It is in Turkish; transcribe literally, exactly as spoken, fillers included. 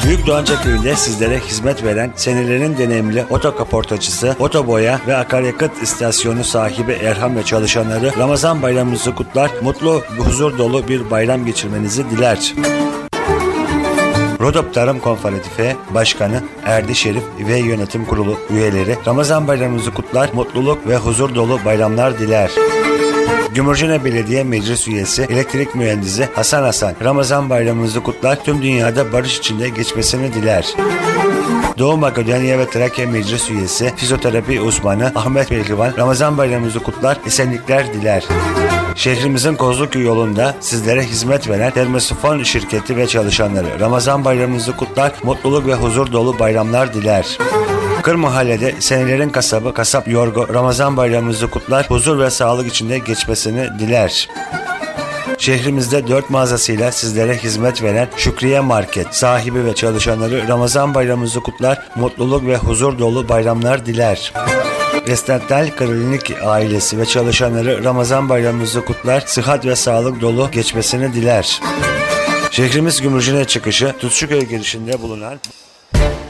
Büyük Doğanca Köyü'nde sizlere hizmet veren senelerin deneyimli otokaportacısı, otoboya ve akaryakıt istasyonu sahibi Erhan ve çalışanları Ramazan bayramınızı kutlar, mutlu ve huzur dolu bir bayram geçirmenizi diler. Rodop Tarım Konferansı Başkanı Erdi Şerif ve Yönetim Kurulu üyeleri Ramazan bayramınızı kutlar, mutluluk ve huzur dolu bayramlar diler. Gümürcene Belediye Meclis Üyesi Elektrik Mühendisi Hasan Hasan Ramazan bayramınızı kutlar, tüm dünyada barış içinde geçmesini diler. Doğu Makedonya ve Trakya Meclis Üyesi Fizyoterapi Uzmanı Ahmet Pehlivan Ramazan bayramınızı kutlar, esenlikler diler. Şehrimizin Kozluköy yolunda sizlere hizmet veren Termosifon şirketi ve çalışanları Ramazan bayramınızı kutlar, mutluluk ve huzur dolu bayramlar diler. Kır Mahalle'de senelerin kasabı Kasap Yorgo Ramazan bayramınızı kutlar, huzur ve sağlık içinde geçmesini diler. Şehrimizde dört mağazasıyla sizlere hizmet veren Şükriye Market sahibi ve çalışanları Ramazan bayramınızı kutlar, mutluluk ve huzur dolu bayramlar diler. Estental Klinik ailesi ve çalışanları Ramazan bayramınızı kutlar, sıhhat ve sağlık dolu geçmesini diler. Şehrimiz Gümrücüne çıkışı Tuzcuköy girişinde bulunan